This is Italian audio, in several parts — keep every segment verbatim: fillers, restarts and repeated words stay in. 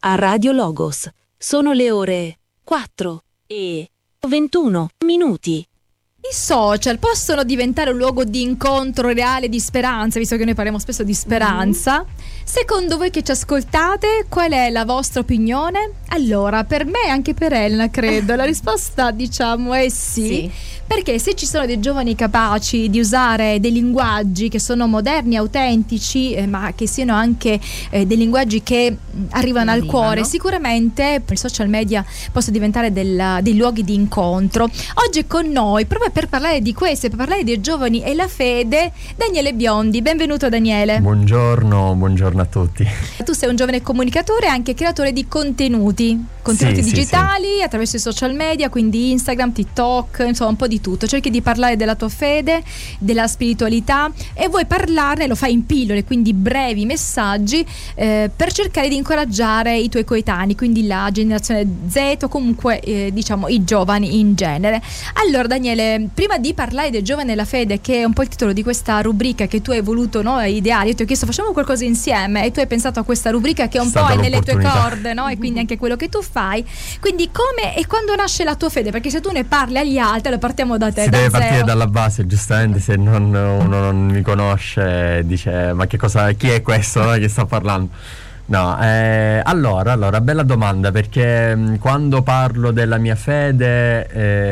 a Radio Logos. Sono le ore quattro e ventuno minuti. I social possono diventare un luogo di incontro reale, di speranza, visto che noi parliamo spesso di speranza. Mm. Secondo voi che ci ascoltate, qual è la vostra opinione? Allora, per me e anche per Elena, credo, la risposta, diciamo, è sì, sì. Perché se ci sono dei giovani capaci di usare dei linguaggi che sono moderni, autentici, eh, ma che siano anche eh, dei linguaggi che arrivano al cuore, sicuramente i social media possono diventare del, dei luoghi di incontro. Oggi è con noi, proprio per parlare di questo, per parlare dei giovani e la fede, Daniele Biondi. Benvenuto, Daniele. Buongiorno, buongiorno a tutti. Tu sei un giovane comunicatore e anche creatore di contenuti, contenuti sì, digitali sì, sì. attraverso i social media, quindi Instagram, TikTok, insomma un po' di tutto. Cerchi di parlare della tua fede, della spiritualità, e vuoi parlarne, lo fai in pillole, quindi brevi messaggi, eh, per cercare di incoraggiare i tuoi coetanei, quindi la generazione Z o comunque eh, diciamo i giovani in genere. Allora, Daniele, prima di parlare del giovane e la fede, che è un po' il titolo di questa rubrica che tu hai voluto, no, ideare, io ti ho chiesto facciamo qualcosa insieme e tu hai pensato a questa rubrica che un po' è nelle tue corde, no? E quindi anche quello che tu fai. Quindi come e quando nasce la tua fede? Perché se tu ne parli agli altri, lo partiamo da te. Si da deve zero. partire dalla base, giustamente. Se non, uno non mi conosce, dice ma che cosa, chi è questo, no, che sta parlando? No, eh, allora, allora, bella domanda, perché mh, quando parlo della mia fede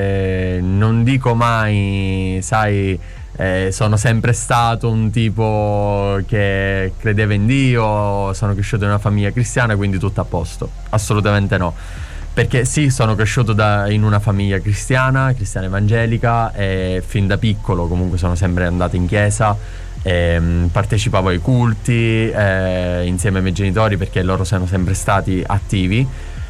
eh, non dico mai, sai, eh, sono sempre stato un tipo che credeva in Dio, sono cresciuto in una famiglia cristiana, quindi tutto a posto. Assolutamente no. Perché sì, sono cresciuto da, in una famiglia cristiana, cristiana evangelica, e fin da piccolo comunque sono sempre andato in chiesa, e, mh, partecipavo ai culti eh, insieme ai miei genitori, perché loro sono sempre stati attivi.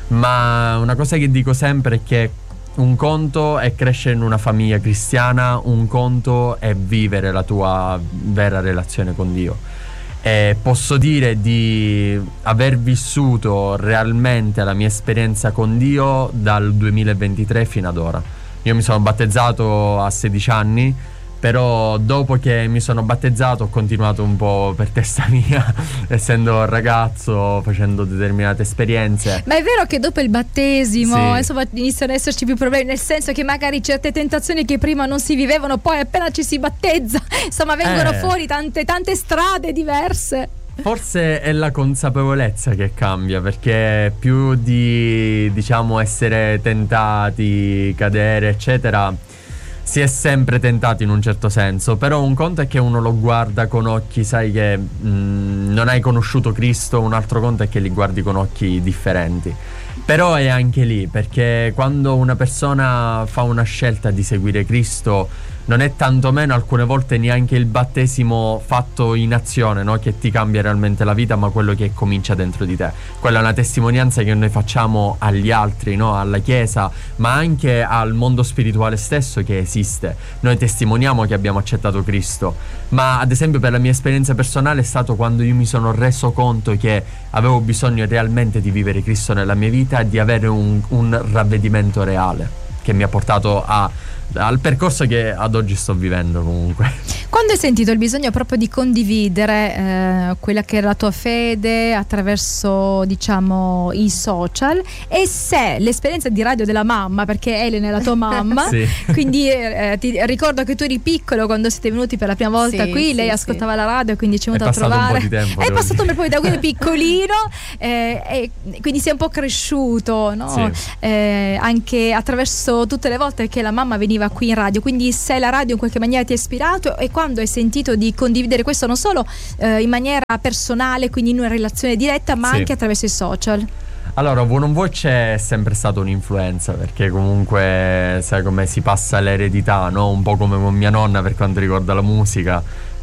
Ma una cosa che dico sempre è che un conto è crescere in una famiglia cristiana, un conto è vivere la tua vera relazione con Dio. E posso dire di aver vissuto realmente la mia esperienza con Dio dal duemilaventitré fino ad ora. Io mi sono battezzato a sedici anni, però dopo che mi sono battezzato ho continuato un po' per testa mia, essendo ragazzo, facendo determinate esperienze. Ma è vero che dopo il battesimo sì. insomma iniziano ad esserci più problemi, nel senso che magari certe tentazioni che prima non si vivevano, poi appena ci si battezza, insomma vengono eh. fuori tante tante strade diverse. Forse è la consapevolezza che cambia, perché più di, diciamo, essere tentati, cadere, eccetera, si è sempre tentati in un certo senso. Però un conto è che uno lo guarda con occhi, sai, che mh, non hai conosciuto Cristo, un altro conto è che li guardi con occhi differenti. Però è anche lì, perché quando una persona fa una scelta di seguire Cristo, non è tantomeno alcune volte neanche il battesimo fatto in azione, no, che ti cambia realmente la vita, ma quello che comincia dentro di te. Quella è una testimonianza che noi facciamo agli altri, no, alla Chiesa, ma anche al mondo spirituale stesso che esiste. Noi testimoniamo che abbiamo accettato Cristo, ma ad esempio per la mia esperienza personale è stato quando io mi sono reso conto che avevo bisogno realmente di vivere Cristo nella mia vita e di avere un, un ravvedimento reale, che mi ha portato a al percorso che ad oggi sto vivendo comunque. Quando hai sentito il bisogno proprio di condividere eh, quella che era la tua fede attraverso, diciamo, i social, e se l'esperienza di radio della mamma, perché Elena è la tua mamma, sì. quindi eh, ti ricordo che tu eri piccolo quando siete venuti per la prima volta sì, qui, sì, lei ascoltava sì. la radio, quindi ci è venuta a trovare. Un po' di tempo, è passato un po' di tempo, da piccolino eh, e quindi sei un po' cresciuto, no? Sì. Eh, anche attraverso tutte le volte che la mamma veniva qui in radio, quindi se la radio in qualche maniera ti ha ispirato, e quando hai sentito di condividere questo non solo eh, in maniera personale, quindi in una relazione diretta, ma sì. anche attraverso i social. Allora, Vuoi non vuoi c'è sempre stata un'influenza, perché comunque sai come si passa l'eredità, no? Un po' come con mia nonna per quanto riguarda la musica,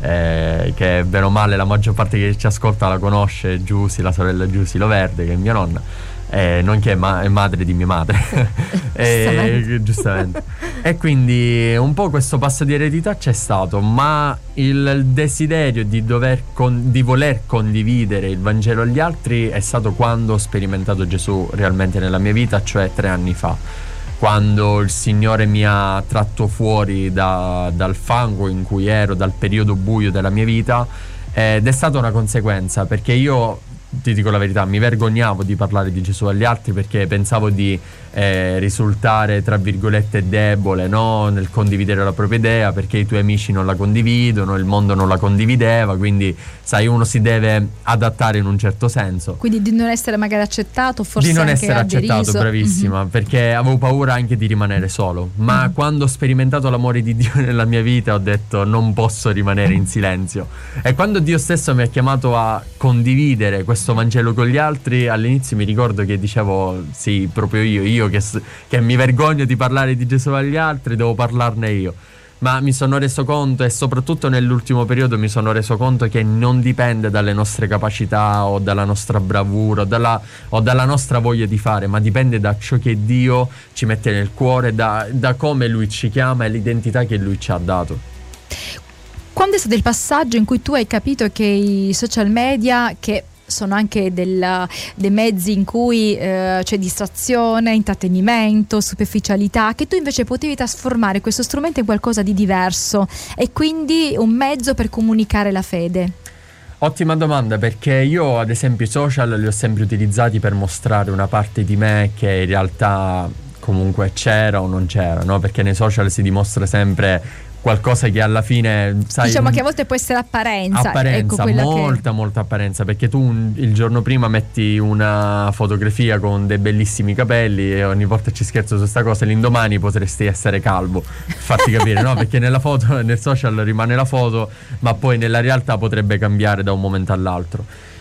eh, che bene o male la maggior parte che ci ascolta la conosce, Giusy, la sorella Giusy Loverde, che è mia nonna. Eh, nonché ma- è madre di mia madre. e, giustamente. E quindi un po' questo passo di eredità c'è stato, ma il, il desiderio di dover con- di voler condividere il Vangelo agli altri è stato quando ho sperimentato Gesù realmente nella mia vita, cioè tre anni fa, quando il Signore mi ha tratto fuori da, dal fango in cui ero, dal periodo buio della mia vita, ed è stata una conseguenza, perché io ti dico la verità, mi vergognavo di parlare di Gesù agli altri perché pensavo di eh, risultare tra virgolette debole, no? Nel condividere la propria idea, perché i tuoi amici non la condividono, il mondo non la condivideva, quindi sai, uno si deve adattare in un certo senso. Quindi di non essere magari accettato, forse di non anche essere accettato, adderiso. bravissima, Mm-hmm. perché avevo paura anche di rimanere solo, ma mm-hmm. quando ho sperimentato l'amore di Dio nella mia vita ho detto non posso rimanere in silenzio, e quando Dio stesso mi ha chiamato a condividere questo Vangelo con gli altri, all'inizio mi ricordo che dicevo sì, proprio io, io che, che mi vergogno di parlare di Gesù agli altri, devo parlarne io. Ma mi sono reso conto, e soprattutto nell'ultimo periodo mi sono reso conto, che non dipende dalle nostre capacità o dalla nostra bravura o dalla, o dalla nostra voglia di fare, ma dipende da ciò che Dio ci mette nel cuore, da, da come Lui ci chiama e l'identità che Lui ci ha dato. Quando è stato il passaggio in cui tu hai capito che i social media, che sono anche del, dei mezzi in cui eh, c'è distrazione, intrattenimento, superficialità, che tu invece potevi trasformare questo strumento in qualcosa di diverso e quindi un mezzo per comunicare la fede? Ottima domanda, perché io ad esempio i social li ho sempre utilizzati per mostrare una parte di me che in realtà comunque c'era o non c'era, no? Perché nei social si dimostra sempre qualcosa che alla fine, sai, diciamo che a volte può essere apparenza, apparenza, ecco, molta che... molta apparenza, perché tu un, il giorno prima metti una fotografia con dei bellissimi capelli e ogni volta ci scherzo su questa cosa, l'indomani potresti essere calvo, farti capire, no? Perché nella foto, nel social rimane la foto, ma poi nella realtà potrebbe cambiare da un momento all'altro.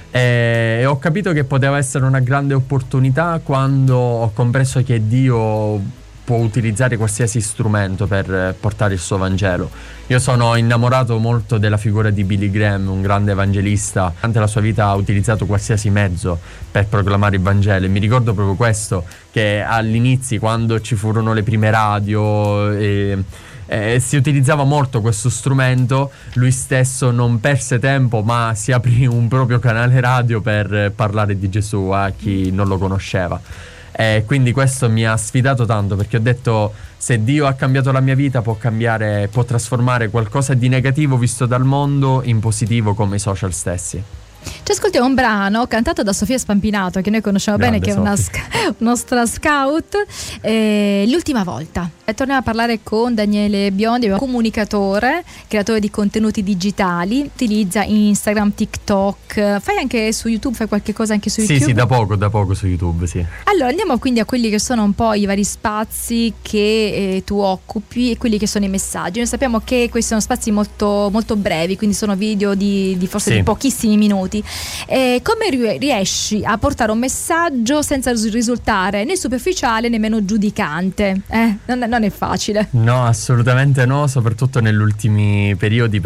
E, e ho capito che poteva essere una grande opportunità quando ho compreso che Dio può utilizzare qualsiasi strumento per portare il suo Vangelo. Io sono innamorato molto della figura di Billy Graham, un grande evangelista. Durante la sua vita ha utilizzato qualsiasi mezzo per proclamare il Vangelo, e mi ricordo proprio questo, che all'inizio, quando ci furono le prime radio e Eh, si utilizzava molto questo strumento, lui stesso non perse tempo, ma si aprì un proprio canale radio per parlare di Gesù a chi non lo conosceva. E quindi questo mi ha sfidato tanto, perché ho detto, se Dio ha cambiato la mia vita, può cambiare, può trasformare qualcosa di negativo visto dal mondo in positivo, come i social stessi. Ci ascoltiamo un brano cantato da Sofia Spampinato, che noi conosciamo Grande bene, che è una sc- nostra scout, eh, l'ultima volta. E torniamo a parlare con Daniele Biondi, un comunicatore, creatore di contenuti digitali, utilizza Instagram, TikTok, fai anche su YouTube, fai qualche cosa anche su sì, YouTube? Sì, da poco, da poco su YouTube, sì. Allora andiamo quindi a quelli che sono un po' i vari spazi che eh, tu occupi e quelli che sono i messaggi. Noi sappiamo che questi sono spazi molto, molto brevi, quindi sono video di, di forse sì. di pochissimi minuti. Eh, come riesci a portare un messaggio senza risultare né superficiale nemmeno giudicante? Eh, non, non è facile. No, assolutamente no, soprattutto negli ultimi periodi,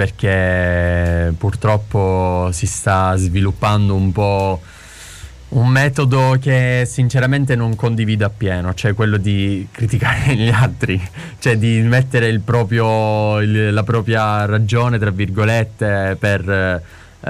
perché purtroppo si sta sviluppando un po' un metodo che sinceramente non condivido appieno, cioè quello di criticare gli altri, cioè di mettere il proprio, il, la propria ragione, tra virgolette, per... Eh,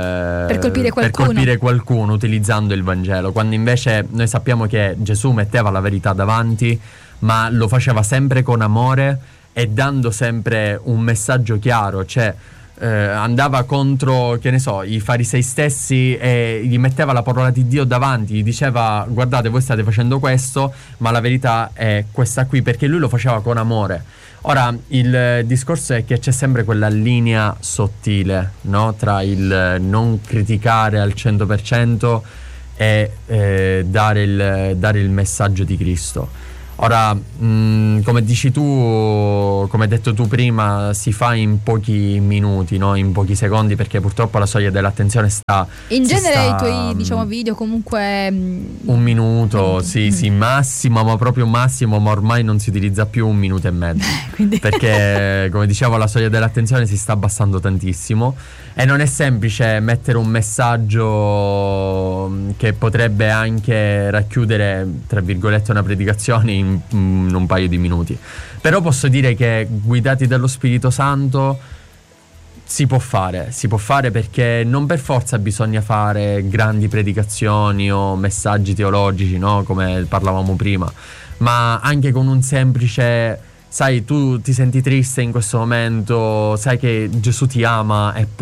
per colpire qualcuno. per colpire qualcuno utilizzando il Vangelo, quando invece noi sappiamo che Gesù metteva la verità davanti, ma lo faceva sempre con amore e dando sempre un messaggio chiaro, cioè eh, andava contro, che ne so, i farisei stessi e gli metteva la parola di Dio davanti, gli diceva: guardate, voi state facendo questo, ma la verità è questa qui, perché lui lo faceva con amore. Ora, il discorso è che c'è sempre quella linea sottile, no? Tra il non criticare al cento per cento e eh, dare, il, dare il messaggio di Cristo. Ora, mh, come dici tu, come hai detto tu prima, si fa in pochi minuti, no? In pochi secondi, perché purtroppo la soglia dell'attenzione sta... In genere sta, i tuoi, diciamo, video comunque... Un minuto, sì, sì, massimo, ma proprio massimo, ma ormai non si utilizza più un minuto e mezzo. Quindi... Perché, come dicevo, la soglia dell'attenzione si sta abbassando tantissimo e non è semplice mettere un messaggio che potrebbe anche racchiudere, tra virgolette, una predicazione in in un paio di minuti. Però posso dire che guidati dallo Spirito Santo si può fare, si può fare perché non per forza bisogna fare grandi predicazioni o messaggi teologici, no? Come parlavamo prima, ma anche con un semplice: sai, tu ti senti triste in questo momento, sai che Gesù ti ama e può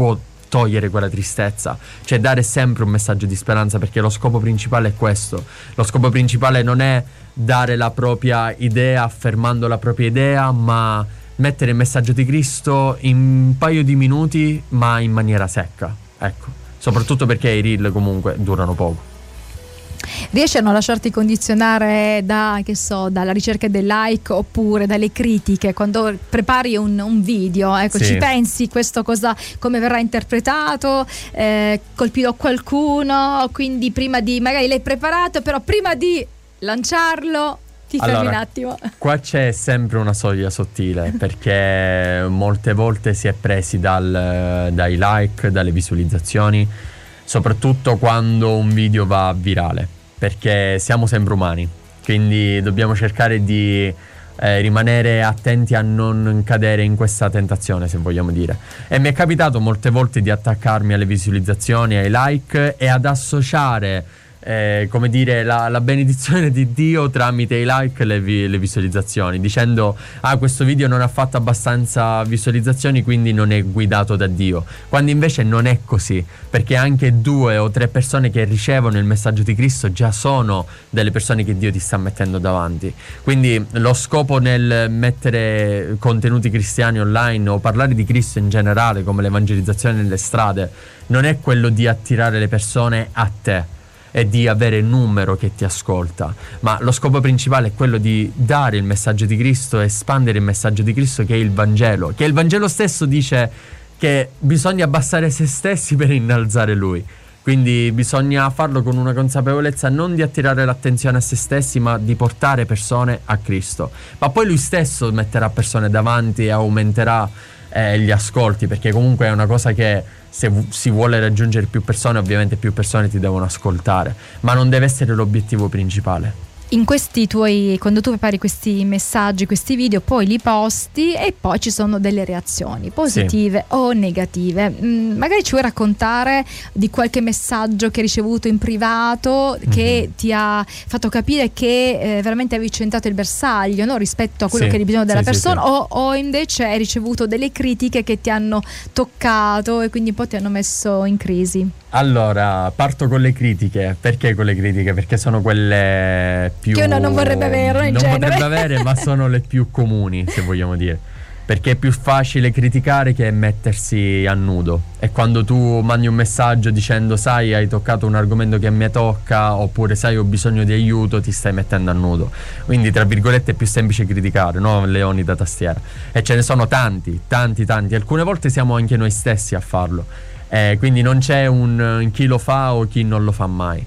togliere quella tristezza, cioè dare sempre un messaggio di speranza, perché lo scopo principale è questo. Lo scopo principale non è dare la propria idea affermando la propria idea, ma mettere il messaggio di Cristo in un paio di minuti ma in maniera secca, ecco, soprattutto perché i reel comunque durano poco. Riesci a non lasciarti condizionare da, che so, dalla ricerca del like oppure dalle critiche quando prepari un, un video? Ecco, sì. Ci pensi questo cosa, come verrà interpretato, eh, colpirò qualcuno, quindi prima di, magari l'hai preparato, però prima di lanciarlo ti fermi allora, un attimo. Qua c'è sempre una soglia sottile, perché molte volte si è presi dal, dai like, dalle visualizzazioni, soprattutto quando un video va virale, perché siamo sempre umani, quindi dobbiamo cercare di eh, rimanere attenti a non cadere in questa tentazione, se vogliamo dire. E mi è capitato molte volte di attaccarmi alle visualizzazioni, ai like e ad associare Eh, come dire la, la benedizione di Dio tramite i like e le, vi, le visualizzazioni, dicendo ah, questo video non ha fatto abbastanza visualizzazioni, quindi non è guidato da Dio, quando invece non è così, perché anche due o tre persone che ricevono il messaggio di Cristo già sono delle persone che Dio ti sta mettendo davanti. Quindi lo scopo nel mettere contenuti cristiani online o parlare di Cristo in generale, come l'evangelizzazione nelle strade, non è quello di attirare le persone a te e di avere numero che ti ascolta, ma lo scopo principale è quello di dare il messaggio di Cristo, espandere il messaggio di Cristo, che è il Vangelo, che il Vangelo stesso dice che bisogna abbassare se stessi per innalzare Lui. Quindi bisogna farlo con una consapevolezza non di attirare l'attenzione a se stessi, ma di portare persone a Cristo. Ma poi Lui stesso metterà persone davanti e aumenterà eh, gli ascolti, perché comunque è una cosa che, se v- si vuole raggiungere più persone, ovviamente più persone ti devono ascoltare, ma non deve essere l'obiettivo principale. In questi tuoi, quando tu prepari questi messaggi, questi video, poi li posti e poi ci sono delle reazioni positive, sì, o negative. Mm, magari ci vuoi raccontare di qualche messaggio che hai ricevuto in privato che mm-hmm. ti ha fatto capire che eh, veramente avevi centrato il bersaglio, no? Rispetto a quello sì, che era il bisogno della sì, persona, sì, sì. O, o invece hai ricevuto delle critiche che ti hanno toccato e quindi un po' ti hanno messo in crisi? Allora, parto con le critiche. Perché con le critiche? Perché sono quelle più, che uno non vorrebbe avere in non genere. potrebbe avere, ma sono le più comuni, se vogliamo dire, perché è più facile criticare che mettersi a nudo. E quando tu mandi un messaggio dicendo sai, hai toccato un argomento che a me tocca, oppure sai, ho bisogno di aiuto, ti stai mettendo a nudo. Quindi tra virgolette è più semplice criticare, no? Leoni da tastiera. E ce ne sono tanti, tanti, tanti. Alcune volte siamo anche noi stessi a farlo. Eh, quindi non c'è un chi lo fa o chi non lo fa mai.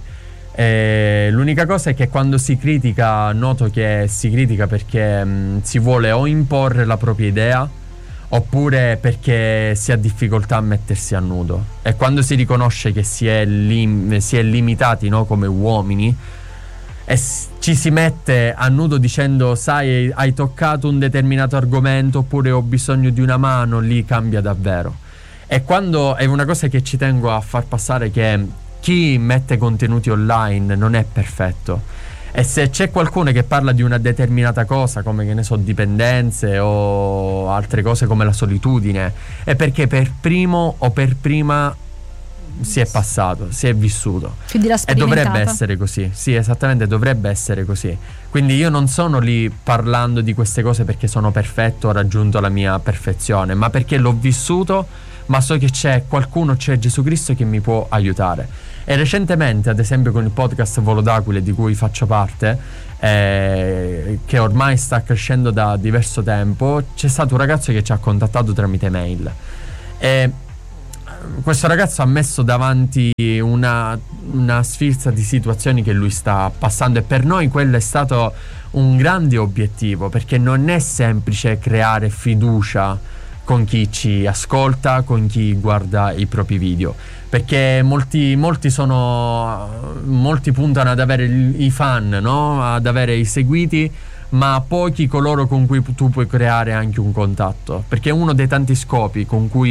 Eh, l'unica cosa è che quando si critica, noto che si critica perché mh, si vuole o imporre la propria idea, oppure perché si ha difficoltà a mettersi a nudo. E quando si riconosce che si è, lim- si è limitati, no, come uomini, e s- ci si mette a nudo dicendo sai, hai toccato un determinato argomento, oppure ho bisogno di una mano, lì cambia davvero. E quando è una cosa che ci tengo a far passare, che chi mette contenuti online non è perfetto, e se c'è qualcuno che parla di una determinata cosa, come che ne so, dipendenze o altre cose come la solitudine, è perché per primo o per prima si è passato, si è vissuto, quindi l'ha e dovrebbe essere così. Sì, esattamente, dovrebbe essere così. Quindi io non sono lì parlando di queste cose perché sono perfetto, ho raggiunto la mia perfezione, ma perché l'ho vissuto, ma so che c'è qualcuno, c'è Gesù Cristo che mi può aiutare. E recentemente, ad esempio con il podcast Volo d'Aquile, di cui faccio parte, eh, che ormai sta crescendo da diverso tempo, c'è stato un ragazzo che ci ha contattato tramite mail, e questo ragazzo ha messo davanti una, una sfilza di situazioni che lui sta passando, e per noi quello è stato un grande obiettivo, perché non è semplice creare fiducia con chi ci ascolta, con chi guarda i propri video, perché molti, molti sono molti puntano ad avere i fan, no? Ad avere i seguiti, ma pochi coloro con cui tu puoi creare anche un contatto, perché uno dei tanti scopi con cui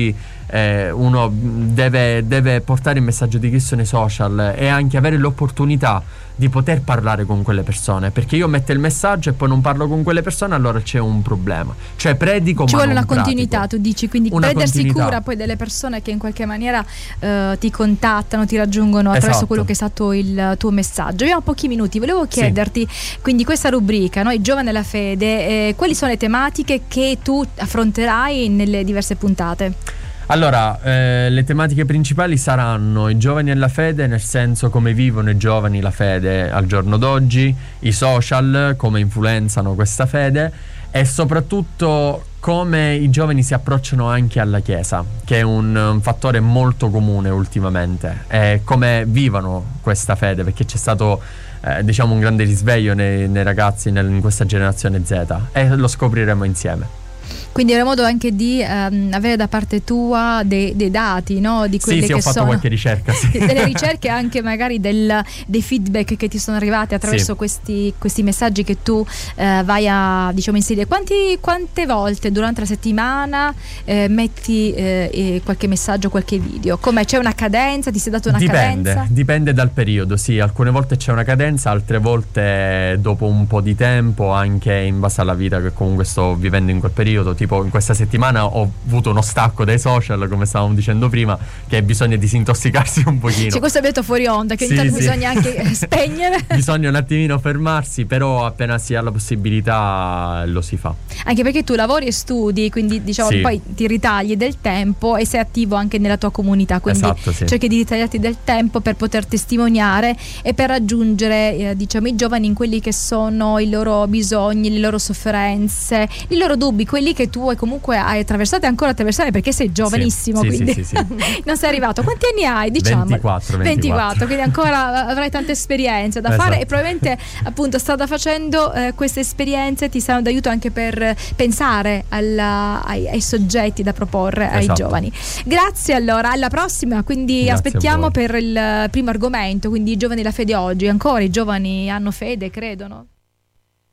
eh, uno deve, deve portare il messaggio di Cristo nei social e anche avere l'opportunità di poter parlare con quelle persone, perché io metto il messaggio e poi non parlo con quelle persone, allora c'è un problema. Cioè predico, ci ma vuole non una continuità, pratico. tu dici, quindi Una prendersi continuità. cura poi delle persone che in qualche maniera eh, ti contattano, ti raggiungono attraverso Esatto. quello che è stato il tuo messaggio. Abbiamo pochi minuti, volevo chiederti, quindi questa rubrica, no, I giovani nella fede, eh, quali sono le tematiche che tu affronterai nelle diverse puntate? Allora, eh, le tematiche principali saranno i giovani nella fede, nel senso come vivono i giovani la fede al giorno d'oggi, i social, come influenzano questa fede e soprattutto come i giovani si approcciano anche alla Chiesa, che è un, un fattore molto comune ultimamente, e come vivono questa fede, perché c'è stato eh, diciamo un grande risveglio nei, nei ragazzi nel, in questa generazione Z, e lo scopriremo insieme. Quindi era modo anche di um, avere da parte tua dei, dei dati, no? Di quelle sì, sì, che ho fatto sono qualche ricerca, sì. delle ricerche, anche magari del, dei feedback che ti sono arrivati attraverso Sì. questi, questi messaggi che tu eh, vai a, diciamo, inserire. Quanti, quante volte durante la settimana eh, metti eh, eh, qualche messaggio, qualche video? Come c'è una cadenza? Ti sei dato una Dipende, cadenza? dipende dal periodo, sì, alcune volte c'è una cadenza, altre volte dopo un po' di tempo, anche in base alla vita che comunque sto vivendo in quel periodo. Tipo in questa settimana ho avuto uno stacco dai social, come stavamo dicendo prima, che bisogna disintossicarsi un pochino. Cioè, questo abbiamo detto fuori onda, che Sì, ogni tanto sì. bisogna anche spegnere. Bisogna un attimino fermarsi, però appena si ha la possibilità lo si fa. Anche perché tu lavori e studi, quindi diciamo Sì. poi ti ritagli del tempo e sei attivo anche nella tua comunità, quindi Esatto, sì. cerchi di ritagliarti del tempo per poter testimoniare e per raggiungere eh, diciamo i giovani in quelli che sono i loro bisogni, le loro sofferenze, i loro dubbi, quelli che tu hai comunque hai attraversato e ancora attraversare, perché sei giovanissimo, Sì, sì, quindi sì, sì, sì. non sei arrivato. Quanti anni hai? Diciamo ventiquattro, ventiquattro, quindi ancora avrai tante esperienze da fare Esatto. e probabilmente appunto strada facendo eh, queste esperienze ti saranno d'aiuto anche per pensare alla, ai, ai soggetti da proporre ai Esatto. giovani. Grazie, allora alla prossima, quindi Grazie a aspettiamo voi. per il primo argomento, quindi i giovani e la fede oggi. Ancora i giovani hanno fede, credono?